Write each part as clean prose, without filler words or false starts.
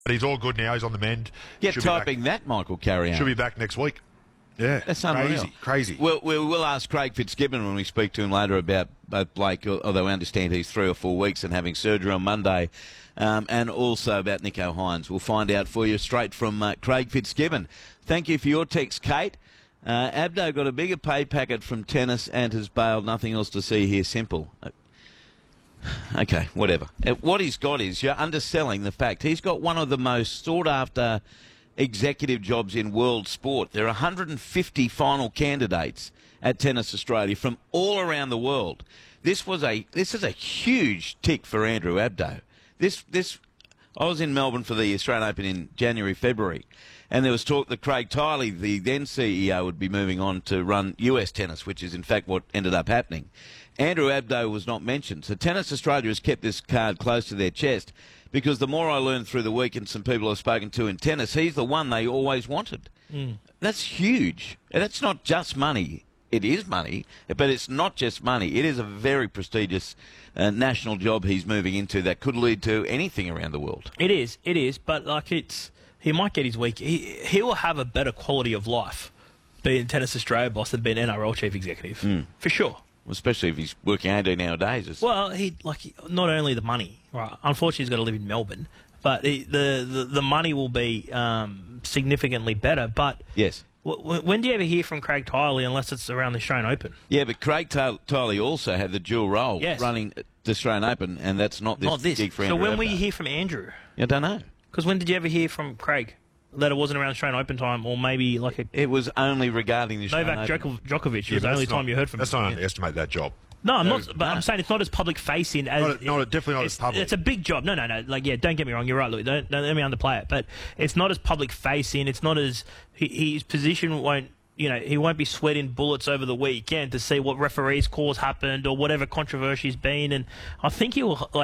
But he's all good now. He's on the mend. Get Should be typing that, Michael Carrion. Should be back next week. Yeah, That's unreal. Crazy. We'll ask Craig Fitzgibbon when we speak to him later about both Blake, although I understand he's 3 or 4 weeks and having surgery on Monday, and also about Nicho Hines. We'll find out for you straight from Craig Fitzgibbon. Thank you for your text, Kate. Abdo got a bigger pay packet from tennis and has bailed. Nothing else to see here. Simple. Okay, whatever. What he's got is you're underselling the fact he's got one of the most sought-after executive jobs in world sport. There are 150 final candidates at Tennis Australia from all around the world. This is a huge tick for Andrew Abdo. I was in Melbourne for the Australian Open in January, February, and there was talk that Craig Tiley, the then CEO, would be moving on to run US tennis, which is in fact what ended up happening. Andrew Abdo was not mentioned. So Tennis Australia has kept this card close to their chest because the more I learned through the week and some people I've spoken to in tennis, he's the one they always wanted. That's huge. And that's not just money. It is money, but it's not just money. It is a very prestigious national job he's moving into that could lead to anything around the world. It is, but he might get his week. He will have a better quality of life being Tennis Australia boss than being NRL chief executive, for sure. Especially if he's working 18-hour days. Well, not only the money, right? Unfortunately, he's got to live in Melbourne, but the money will be significantly better. But yes. When do you ever hear from Craig Tiley unless it's around the Australian Open? Yeah, but Craig Tiley also had the dual role running the Australian Open, and that's not this gig for Andrew. So when will you hear from Andrew? I don't know. Because when did you ever hear from Craig that it wasn't around Australian Open time, or maybe It was only regarding the Australian Novak Open. Djokovic was the only time you heard from him. Let's not underestimate that job. No, I'm not. But I'm saying it's not as public facing as. Definitely not as public. It's a big job. No. Don't get me wrong. You're right, Louis. Don't let me underplay it. But it's not as public facing. It's not as his position won't. He won't be sweating bullets over the weekend to see what referees' calls happened or whatever controversy's been. And I think I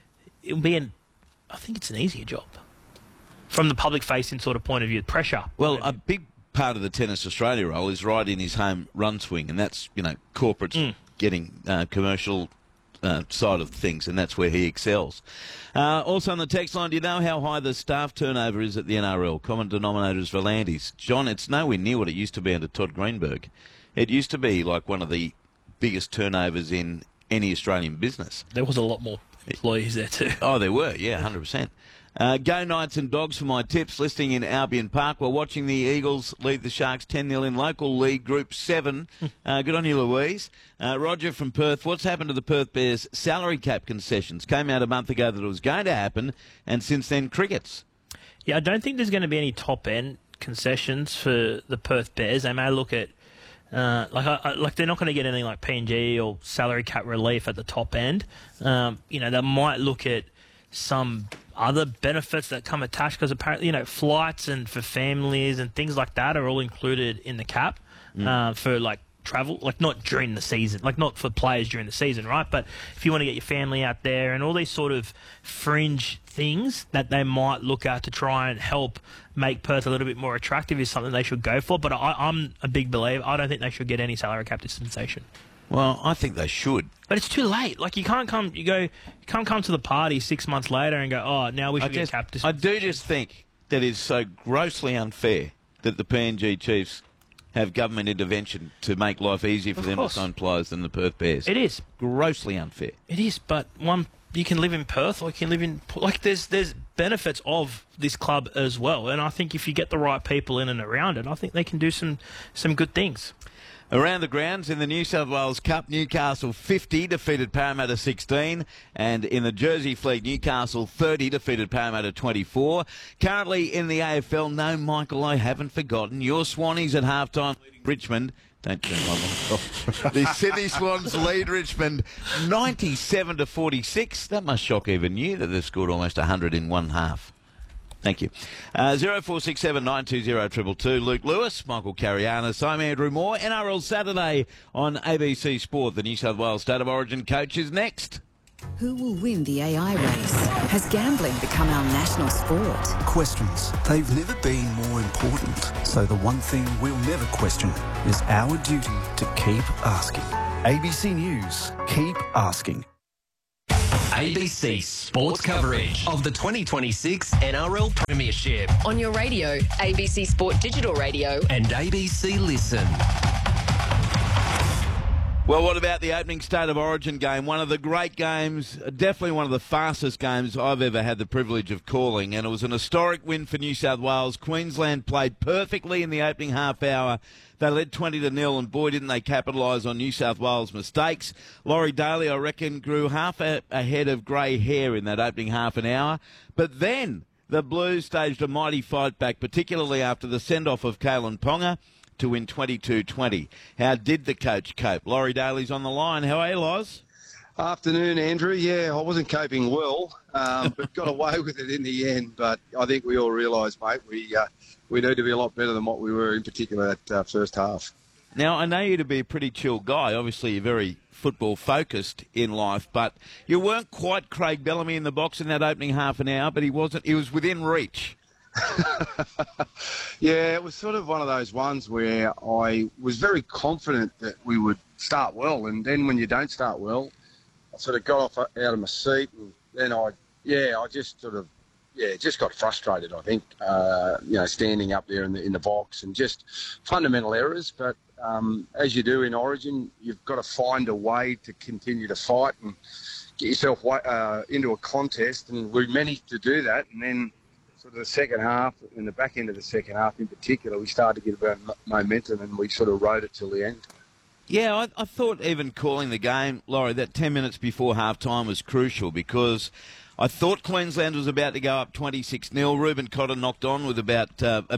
think it's an easier job from the public facing sort of point of view. Pressure. Well, a big part of the Tennis Australia role is right in his home run swing, and that's corporates getting commercial side of things, and that's where he excels. Also on the text line, do you know how high the staff turnover is at the NRL? Common denominator is Volandis. John, it's nowhere near what it used to be under Todd Greenberg. It used to be like one of the biggest turnovers in any Australian business. There was a lot more employees there too. Oh, there were, yeah, 100%. Go Knights and Dogs for my tips. Listing in Albion Park. We're watching the Eagles lead the Sharks 10-0 in local league Group 7. Good on you, Louise. Roger from Perth. What's happened to the Perth Bears salary cap concessions? Came out a month ago that it was going to happen, and since then, crickets. Yeah, I don't think there's going to be any top-end concessions for the Perth Bears. They may look at they're not going to get anything like PNG or salary cap relief at the top end. They might look at some other benefits that come attached because apparently, flights and for families and things like that are all included in the cap for travel, not during the season, not for players during the season, right? But if you want to get your family out there and all these sort of fringe things that they might look at to try and help make Perth a little bit more attractive is something they should go for. But I'm a big believer. I don't think they should get any salary cap dispensation. Well, I think they should. But it's too late. You can't come to the party 6 months later and go, oh, now we should get cap dispensation. I do just think that it's so grossly unfair that the PNG Chiefs have government intervention to make life easier for them to sign players than the Perth Bears. It is. Grossly unfair. It is, but you can live in Perth or you can live in... there's benefits of this club as well. And I think if you get the right people in and around it, I think they can do some good things. Around the grounds in the New South Wales Cup, Newcastle 50 defeated Parramatta 16, and in the Jersey Flegg, Newcastle 30 defeated Parramatta 24. Currently in the AFL, no, Michael, I haven't forgotten. Your Swannies at halftime leading Richmond. Don't turn my mic off. The Sydney Swans lead Richmond 97-46. That must shock even you that they've scored almost 100 in one half. Thank you. 0467 920 222. Luke Lewis, Michael Carianis. I'm Andrew Moore. NRL Saturday on ABC Sport. The New South Wales State of Origin coach is next. Who will win the AI race? Has gambling become our national sport? Questions. They've never been more important. So the one thing we'll never question is our duty to keep asking. ABC News. Keep asking. ABC Sports coverage of the 2026 NRL Premiership On your radio, ABC Sport Digital Radio. and ABC Listen. Well, what about the opening State of Origin game? One of the great games, definitely one of the fastest games I've ever had the privilege of calling, and it was an historic win for New South Wales. Queensland played perfectly in the opening half hour. They led 20-0, and boy, didn't they capitalise on New South Wales' mistakes. Laurie Daly, I reckon, grew half a head of grey hair in that opening half an hour. But then the Blues staged a mighty fight back, particularly after the send-off of Kalen Ponga, to win 22-20. How did the coach cope? Laurie Daly's on the line. How are you, Loz? Afternoon, Andrew. Yeah, I wasn't coping well, but got away with it in the end. But I think we all realise, mate, we need to be a lot better than what we were, in particular that first half. Now, I know you to be a pretty chill guy. Obviously, you're very football-focused in life, but you weren't quite Craig Bellamy in the box in that opening half an hour, but he wasn't. He was within reach. Yeah, it was sort of one of those ones where I was very confident that we would start well, and then when you don't start well, I sort of got off out of my seat, and then I just got frustrated. I think, standing up there in the box and just fundamental errors. But as you do in Origin, you've got to find a way to continue to fight and get yourself into a contest, and we managed to do that, and then. Sort of the second half, in the back end of the second half in particular, we started to get a bit of momentum and we sort of rode it till the end. Yeah, I thought even calling the game, Laurie, that 10 minutes before half-time was crucial because I thought Queensland was about to go up 26-0. Reuben Cotter knocked on with about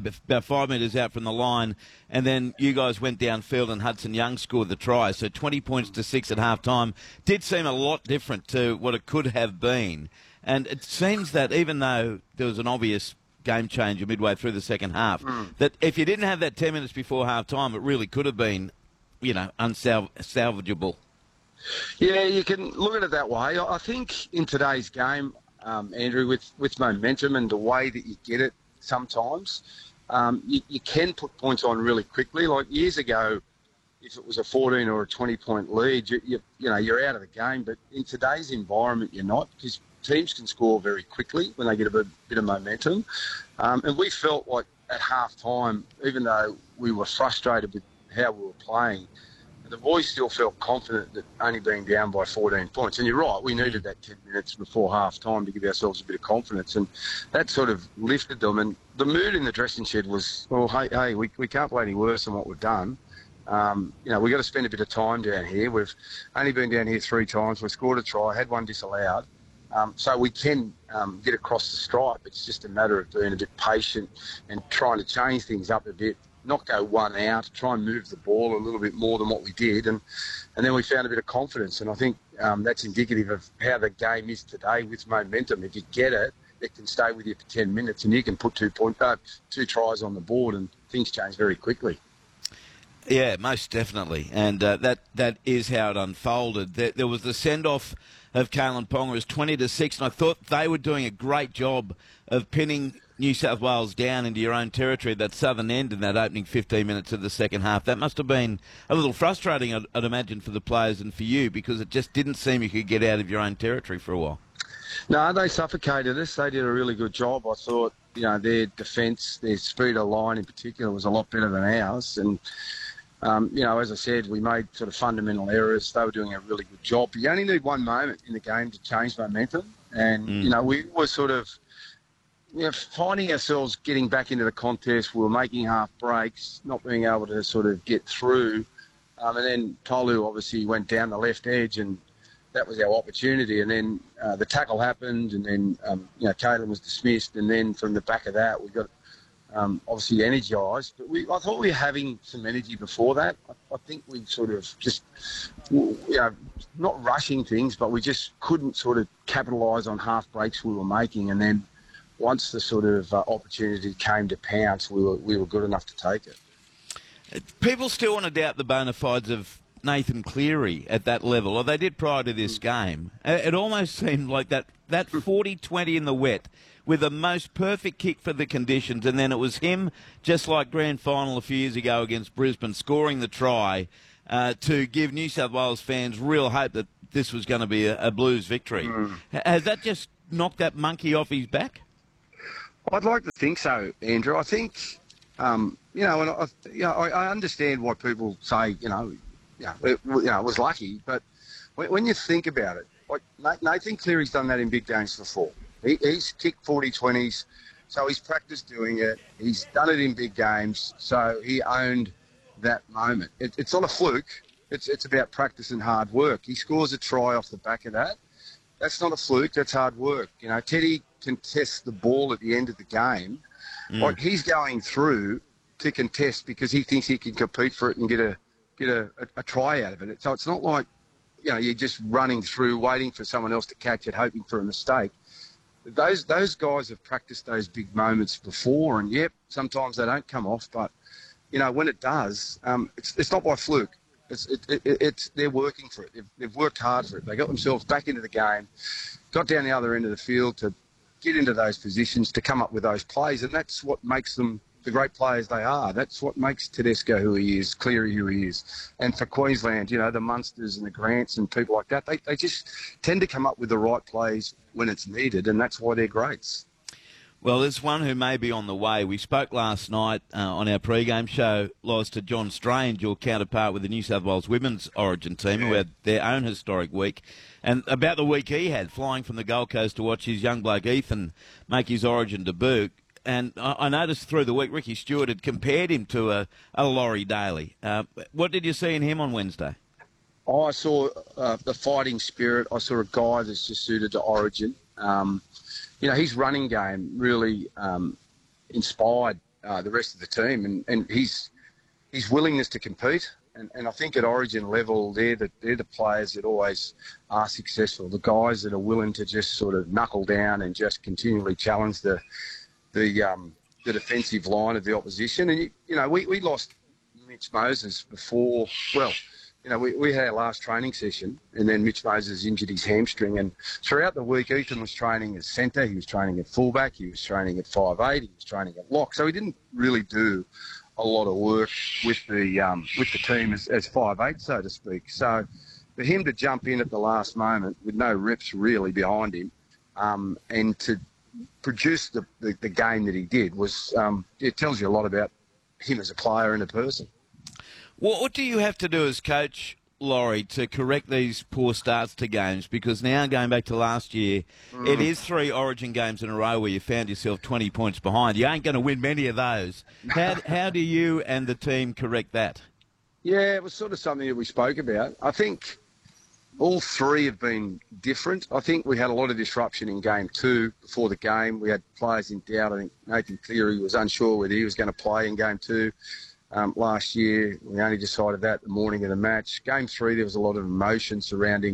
5 metres out from the line, and then you guys went downfield and Hudson Young scored the try. So 20 points to 6 at half-time did seem a lot different to what it could have been. And it seems that even though there was an obvious game changer midway through the second half, that if you didn't have that 10 minutes before half-time, it really could have been, unsalvageable. Yeah, you can look at it that way. I think in today's game, Andrew, with momentum and the way that you get it sometimes, you can put points on really quickly. Like years ago, if it was a 14 or a 20-point lead, you're out of the game. But in today's environment, you're not, because teams can score very quickly when they get a bit of momentum. And we felt like at half-time, even though we were frustrated with how we were playing, the boys still felt confident that only being down by 14 points. And you're right, we needed that 10 minutes before half-time to give ourselves a bit of confidence. And that sort of lifted them. And the mood in the dressing shed was, well, hey, we can't play any worse than what we've done. We've got to spend a bit of time down here. We've only been down here 3 times. We've scored a try, had one disallowed. So we can get across the stripe. It's just a matter of being a bit patient and trying to change things up a bit, not go one out, try and move the ball a little bit more than what we did. And then we found a bit of confidence. And I think that's indicative of how the game is today with momentum. If you get it, it can stay with you for 10 minutes and you can put 2 tries on the board and things change very quickly. Yeah, most definitely. And that is how it unfolded. There was the send-off of Kalen Ponga. It was 20-6, and I thought they were doing a great job of pinning New South Wales down into your own territory, that southern end in that opening 15 minutes of the second half. That must have been a little frustrating, I'd imagine, for the players and for you, because it just didn't seem you could get out of your own territory for a while. No, they suffocated us. They did a really good job. I thought, their defence, their speed of line in particular was a lot better than ours. And as I said, we made sort of fundamental errors. They were doing a really good job. But you only need one moment in the game to change momentum. And, we were sort of finding ourselves getting back into the contest. We were making half breaks, not being able to sort of get through. And then Tolu obviously went down the left edge, and that was our opportunity. And then the tackle happened, and then, Kalen was dismissed. And then from the back of that, we got... obviously energised, but I thought we were having some energy before that. I think we sort of just, not rushing things, but we just couldn't sort of capitalise on half breaks we were making. And then once the sort of opportunity came to pounce, we were good enough to take it. People still want to doubt the bona fides of Nathan Cleary at that level, or they did prior to this game. It almost seemed like that 40-20 in the wet, with the most perfect kick for the conditions, and then it was him, just like grand final a few years ago against Brisbane, scoring the try to give New South Wales fans real hope that this was going to be a Blues victory. Has that just knocked that monkey off his back? I'd like to think so, Andrew. I think, and I understand why people say, it was lucky, but when you think about it, like Nathan Cleary's done that in big games before. He's kicked 40-20s, so he's practiced doing it. He's done it in big games, so he owned that moment. It's not a fluke. It's about practice and hard work. He scores a try off the back of that. That's not a fluke. That's hard work. Teddy contests the ball at the end of the game. Like he's going through to contest because he thinks he can compete for it and get a try out of it. So it's not like you're just running through, waiting for someone else to catch it, hoping for a mistake. Those guys have practiced those big moments before, and yep, sometimes they don't come off, but when it does, it's not by fluke. They're working for it. They've worked hard for it. They got themselves back into the game, got down the other end of the field to get into those positions, to come up with those plays, and that's what makes them the great players they are. That's what makes Tedesco who he is, Cleary who he is. And for Queensland, the Munsters and the Grants and people like that, they just tend to come up with the right plays when it's needed, and that's why they're greats. Well, there's one who may be on the way. We spoke last night on our pre-game show, Loz, to John Strange, your counterpart with the New South Wales women's Origin team, who had their own historic week, and about the week he had, flying from the Gold Coast to watch his young bloke Ethan make his Origin debut. And I noticed through the week Ricky Stewart had compared him to a Laurie Daly. What did you see in him on Wednesday? I saw the fighting spirit. I saw a guy that's just suited to Origin. His running game really inspired the rest of the team, and his willingness to compete. And I think at Origin level, they're the players that always are successful. The guys that are willing to just sort of knuckle down and just continually challenge the defensive line of the opposition. And we lost Mitch Moses before. Well, we had our last training session, and then Mitch Moses injured his hamstring. And throughout the week, Ethan was training as centre, he was training at fullback, he was training at 5'8", he was training at lock. So he didn't really do a lot of work with the team as 5'8", so to speak. So for him to jump in at the last moment with no reps really behind him, and to produce the game that he did was it tells you a lot about him as a player and a person. What do you have to do as coach, Laurie, to correct these poor starts to games? Because now, going back to last year, it is 3 Origin games in a row where you found yourself 20 points behind. You ain't going to win many of those. How do you and the team correct that? Yeah, it was sort of something that we spoke about. I think all 3 have been different. I think we had a lot of disruption in Game 2 before the game. We had players in doubt. I think Nathan Cleary was unsure whether he was going to play in Game 2. Last year, we only decided that the morning of the match. Game 3, there was a lot of emotion surrounding,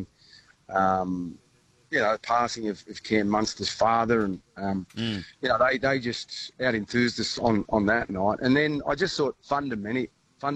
the passing of Cam Munster's father, and they just out-enthused us on that night. And then I just thought fundamentally,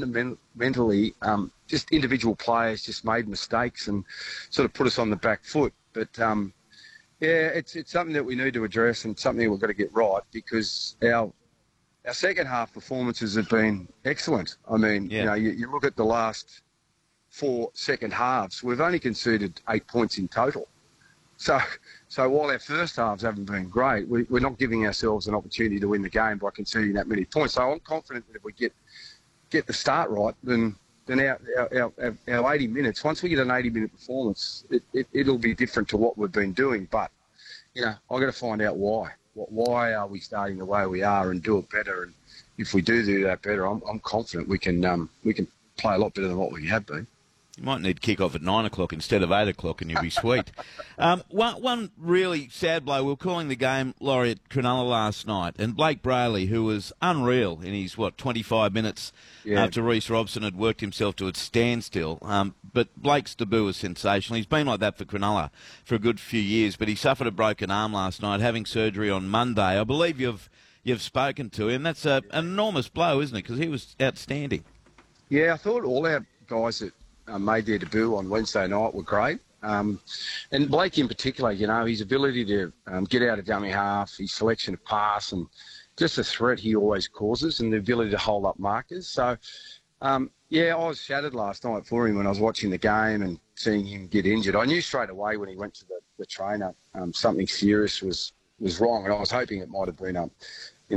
just individual players just made mistakes and sort of put us on the back foot. But it's something that we need to address and something we've got to get right, because our second half performances have been excellent. I mean, you look at the last 4 second halves, we've only conceded 8 points in total. So while our first halves haven't been great, we're not giving ourselves an opportunity to win the game by conceding that many points. So I'm confident that if we get the start right, then our 80 minutes, once we get an 80-minute performance, it'll be different to what we've been doing. But, I've got to find out why. Why are we starting the way we are and do it better? And if we do that better, I'm confident we can play a lot better than what we have been. You might need kick-off at 9 o'clock instead of 8 o'clock and you'll be sweet. One really sad blow, we were calling the game, Laurie, at Cronulla last night, and Blake Brayley, who was unreal in his, 25 minutes after Reece Robson had worked himself to a standstill. But Blake's debut was sensational. He's been like that for Cronulla for a good few years, but he suffered a broken arm last night, having surgery on Monday. I believe you've spoken to him. That's an enormous blow, isn't it? Because he was outstanding. Yeah, I thought all our guys that made their debut on Wednesday night were great. And Blake in particular, his ability to get out of dummy half, his selection of pass, and just the threat he always causes, and the ability to hold up markers. So Yeah, I was shattered last night for him when I was watching the game and seeing him get injured. I knew straight away when he went to the trainer something serious was wrong, and I was hoping it might have been